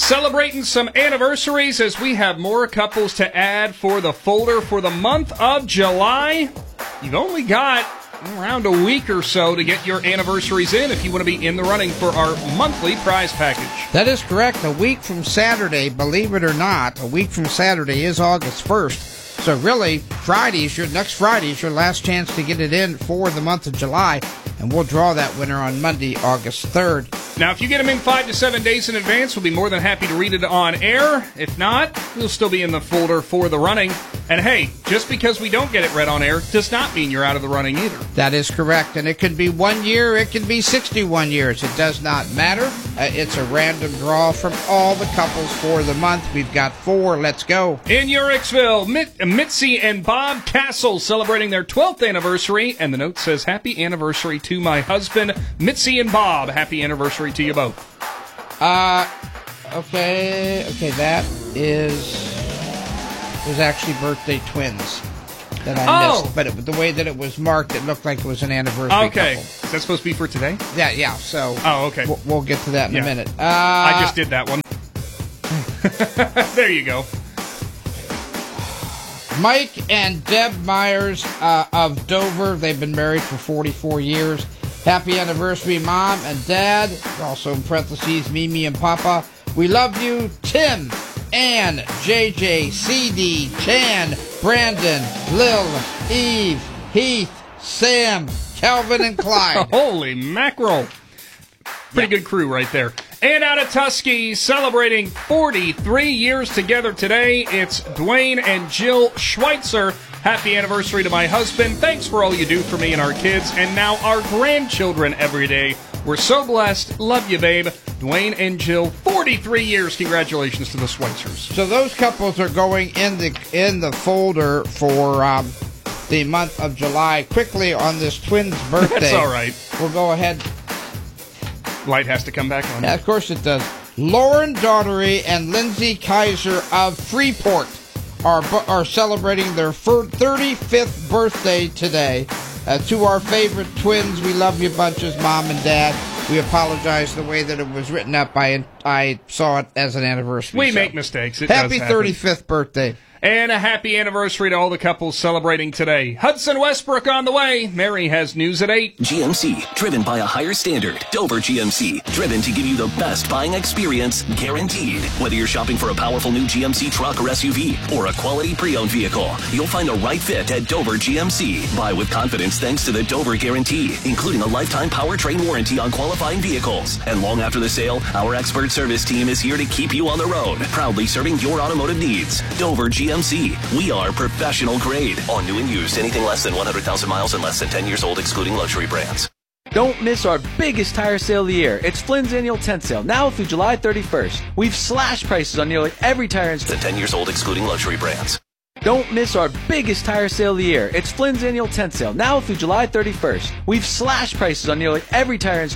Celebrating some anniversaries as we have more couples to add for the folder for the month of July. You've only got around a week or so to get your anniversaries in if you want to be in the running for our monthly prize package. That is correct. A week from Saturday, believe it or not, a week from Saturday is August 1st. So really, next Friday is your last chance to get it in for the month of July, and we'll draw that winner on Monday, August 3rd. Now, if you get them in 5 to 7 days in advance, we'll be more than happy to read it on air. If not, we'll still be in the folder for the running. And hey, just because we don't get it read on air does not mean you're out of the running either. That is correct, and it could be 1 year, it could be 61 years. It does not matter. It's a random draw from all the couples for the month. We've got 4. Let's go. In Uricksville, Mitzi and Bob Castle celebrating their 12th anniversary, and the note says, "Happy anniversary to my husband, Mitzi and Bob." Happy anniversary to you both. Okay, that was actually birthday twins that I missed, but the way that it was marked, it looked like it was an anniversary Okay. couple. Is that supposed to be for today? Yeah, so okay. We'll get to that in a minute. I just did that one. There you go. Mike and Deb Myers of Dover. They've been married for 44 years. Happy anniversary, Mom and Dad. Also in parentheses, Mimi and Papa. We love you, Tim, Ann, JJ, CD, Chan, Brandon, Lil, Eve, Heath, Sam, Calvin, and Clyde. Holy mackerel. Pretty good crew right there. And out of Tusky, celebrating 43 years together today, it's Dwayne and Jill Schweitzer. Happy anniversary to my husband. Thanks for all you do for me and our kids, and now our grandchildren every day. We're so blessed. Love you, babe. Dwayne and Jill, 43 years. Congratulations to the Schweitzers. So those couples are going in the folder for the month of July. Quickly on this twins' birthday. That's all right. We'll go ahead. Light has to come back on. Yeah, of course it does. Lauren Daughtery and Lindsay Kaiser of Freeport are celebrating their 35th birthday today. To our favorite twins, we love you bunches, Mom and Dad. We apologize the way that it was written up. I saw it as an anniversary. We make mistakes. Happy 35th birthday. And a happy anniversary to all the couples celebrating today. Hudson Westbrook on the way. Mary has news at 8. GMC, driven by a higher standard. Dover GMC, driven to give you the best buying experience, guaranteed. Whether you're shopping for a powerful new GMC truck or SUV, or a quality pre-owned vehicle, you'll find the right fit at Dover GMC. Buy with confidence thanks to the Dover Guarantee, including a lifetime powertrain warranty on qualifying vehicles. And long after the sale, our expert service team is here to keep you on the road, proudly serving your automotive needs. Dover GMC. We are professional grade. On new and used, anything less than 100,000 miles and less than 10 years old, excluding luxury brands. Don't miss our biggest tire sale of the year. It's Flynn's annual tent sale, now through July 31st. We've slashed prices on nearly every tire in 10 years old, excluding luxury brands. Don't miss our biggest tire sale of the year. It's Flynn's annual tent sale, now through July 31st. We've slashed prices on nearly every tire in